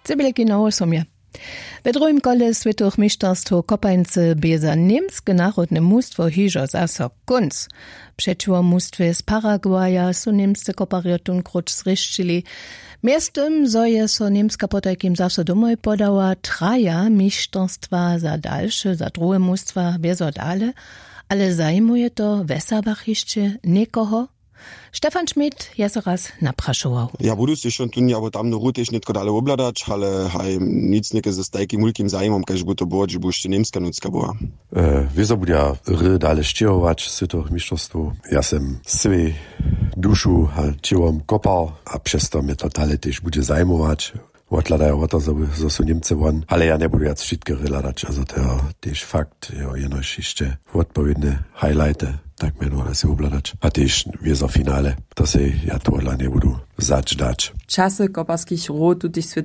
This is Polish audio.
Cybele genau som je. We drugim kole svetoch mišćanstvo kopajnice beza Nemske narodne mustvo hižo zasa kunc. Přečuo mustve z Paraguaja su Nemsce kooperiatun kruč zriščili. Miestem zoje so Nemska potajkim zasa domoj podała traja mišćanstva za dalsze, za drugie mustwa bezo dale, ale zajmuje to Weserbach jeszcze nikoho. Stefan Schmidt je so raz napraszował. Ja budu si schon tun, aber tam no ruteš netko dale obladać, ale haj nic neke ze stajkim mulkim zajmom, kaž bu to było, že bu ešte Nemska nucka była. Wieso budia dalej ścierować z toho mistrzostwu. Ja sem swej duszu ciłom kopał, a przez to mnie to dalej też bude zajmować. Odladają o to, że są Niemcy won, ale ja nie budu jetzt wszystkie reladać, also to też fakt, jenoś jeszcze odpowiednie highlighty, tak mnie no się obladać. A też wieso finale, to się ja to dla nie budu zaczynać. Czasy koparskich rot, tu tych